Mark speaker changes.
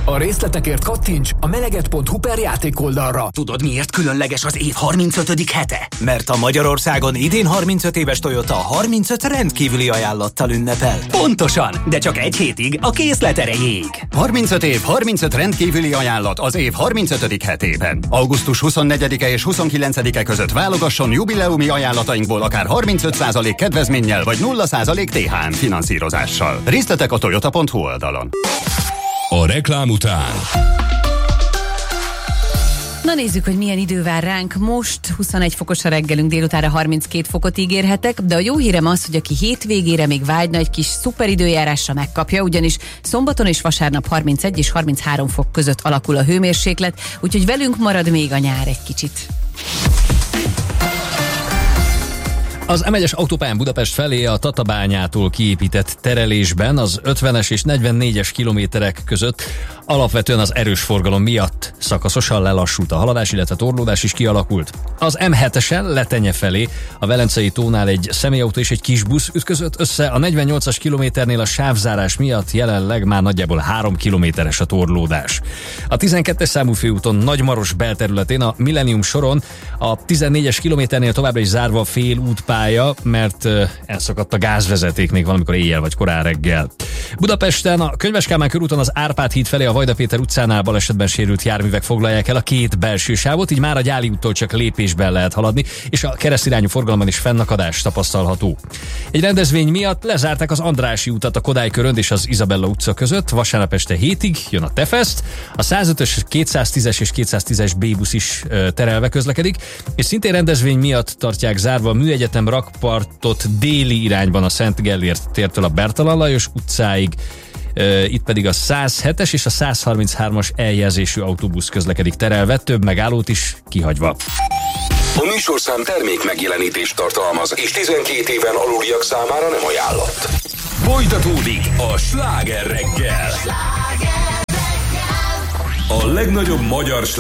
Speaker 1: A részletekért kattints a meleget.hu per játékoldalra.
Speaker 2: Tudod, miért különleges az év 35. hete? Mert a Magyarországon idén 35 éves Toyota 35 rendkívüli ajánlattal ünnepel. Pontosan, de csak egy hétig a készlet erejéig.
Speaker 3: 35 év, 35 rendkívüli ajánlat az év 35. hetében. Augusztus 24-e és 29-e között válogasson jubileumi ajánlatainkból akár 35% kedvezménnyel vagy 0% THM finanszírozással. Részletek a toyota.hu oldalon.
Speaker 4: A reklám után.
Speaker 5: Na nézzük, hogy milyen idő vár ránk. Most 21 fokos a reggelünk, délutánra 32 fokot ígérhetek, de a jó hírem az, hogy aki hétvégére még vágyna egy kis szuperidőjárásra, megkapja, ugyanis szombaton és vasárnap 31 és 33 fok között alakul a hőmérséklet, úgyhogy velünk marad még a nyár egy kicsit.
Speaker 6: Az M1-es autópályán Budapest felé a Tatabányától kiépített terelésben az 50-es és 44-es kilométerek között alapvetően az erős forgalom miatt szakaszosan lelassult a haladás, illetve torlódás is kialakult. Az M7-esen Letenye felé a Velencei tónál egy személyautó és egy kis busz ütközött össze, a 48-as kilométernél a sávzárás miatt jelenleg már nagyjából 3 kilométeres a torlódás. A 12-es számú főúton Nagymaros belterületén a Millennium soron a 14-es kilométernél továbbra is zárva a félútpálya, mert elszakadt a gázvezeték még valamikor éjjel vagy korán reggel. Budapesten a Könyves Kálmán körúton az Árpád híd felé a Vajda Péter utcánál balesetben sérült járművek foglalják el a két belső sávot, így már a Gyáli úttól csak lépésben lehet haladni, és a keresztirányú forgalomban is fennakadás tapasztalható. Egy rendezvény miatt lezárták az Andrássy utat a Kodály körönd és az Izabella utca között, vasárnap este 7-ig jön a Tefest, a 105-ös, 210-es és 210-es B-busz is terelve közlekedik, és szintén rendezvény miatt tartják zárva a Műegyetem rakpartot déli irányban a Szent Gellért tértől a Bertalan Lajos utcáig, itt pedig a 107-es és a 133-as eljelzésű autóbusz közlekedik terelve, több megállót is kihagyva.
Speaker 4: A műsorszám termék megjelenítést tartalmaz, és 12 éven aluliak számára nem ajánlott. Folytatódik a Sláger reggel. A legnagyobb magyar